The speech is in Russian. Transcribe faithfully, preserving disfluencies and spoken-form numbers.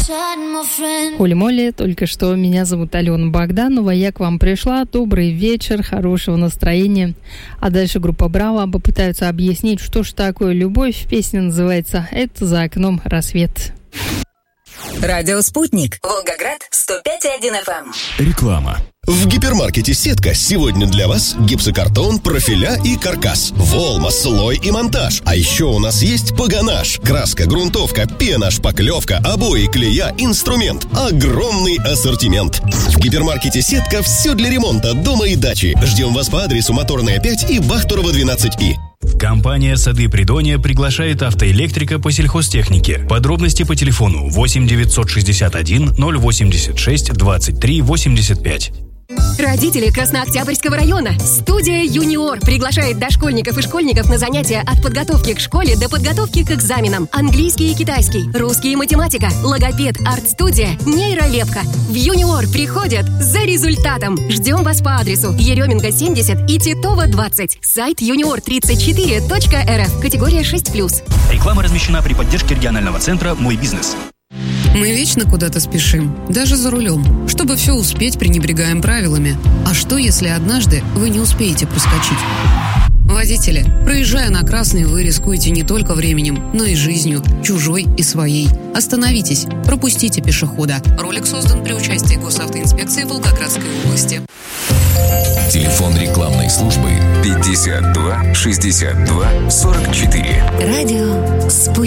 Холи-моли, только что меня зовут Алена Богданова, я к вам пришла. Добрый вечер, хорошего настроения. А дальше группа Браво попытаются объяснить, что ж такое любовь. Песня называется «Это за окном рассвет». Радио «Спутник». Волгоград, сто пять и один эф эм. Реклама. В гипермаркете «Сетка» сегодня для вас гипсокартон, профиля и каркас, волма, слой и монтаж. А еще у нас есть погонаж, краска, грунтовка, пена, шпаклевка, обои, клея, инструмент. Огромный ассортимент. В гипермаркете «Сетка» все для ремонта дома и дачи. Ждем вас по адресу Моторная пять и Бахтурова двенадцать И. Компания «Сады Придонья» приглашает автоэлектрика по сельхозтехнике. Подробности по телефону восемь девятьсот шестьдесят один ноль восемьдесят шесть двадцать три восемьдесят пять. Родители Краснооктябрьского района. Студия «Юниор» приглашает дошкольников и школьников на занятия от подготовки к школе до подготовки к экзаменам. Английский и китайский, русский и математика, логопед, арт-студия, нейролепка. В «Юниор» приходят за результатом. Ждем вас по адресу Еременко семьдесят и Титова двадцать. Сайт юниор тридцать четыре точка эр эф. Категория шесть плюс. Реклама размещена при поддержке регионального центра «Мой бизнес». Мы вечно куда-то спешим, даже за рулем. Чтобы все успеть, пренебрегаем правилами. А что, если однажды вы не успеете проскочить? Водители, проезжая на красный, вы рискуете не только временем, но и жизнью, чужой и своей. Остановитесь, пропустите пешехода. Ролик создан при участии Госавтоинспекции Волгоградской области. Телефон рекламной службы пятьдесят два шестьдесят два сорок четыре. Радио «Спутник».